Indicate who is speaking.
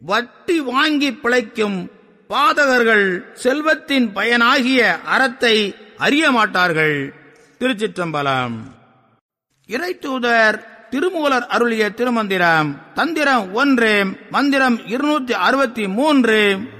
Speaker 1: வட்டி வாங்கி பிழைக்கும் பாதகர்கள் செல்வத்தின் பயனாகிய அறத்தை அறிய மாட்டார்கள். திருச்சிற்றம்பலம். இறைத்தூதர் திருமூலர் அருளிய திருமந்திரம். தந்திரம் 1, மந்திரம் 263.